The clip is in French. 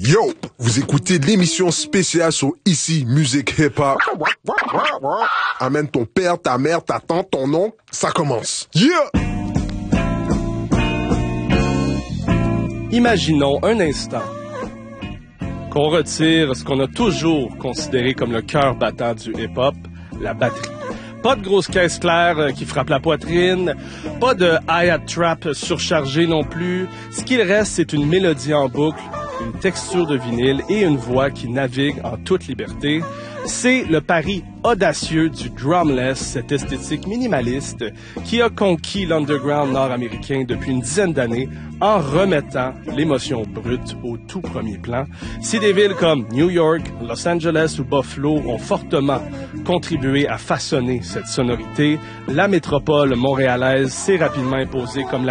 Yo, vous écoutez l'émission spéciale sur Ici Musique Hip Hop. Amène ton père, ta mère, ta tante, ton oncle, ça commence. Yeah! Imaginons un instant qu'on retire ce qu'on a toujours considéré comme le cœur battant du hip-hop, la batterie. Pas de grosse caisse claire qui frappe la poitrine, pas de hi-hat trap surchargé non plus. Ce qu'il reste, c'est une mélodie en boucle, une texture de vinyle et une voix qui navigue en toute liberté. C'est le pari audacieux du drumless, cette esthétique minimaliste qui a conquis l'underground nord-américain depuis une dizaine d'années en remettant l'émotion brute au tout premier plan. Si des villes comme New York, Los Angeles ou Buffalo ont fortement contribué à façonner cette sonorité, la métropole montréalaise s'est rapidement imposée comme la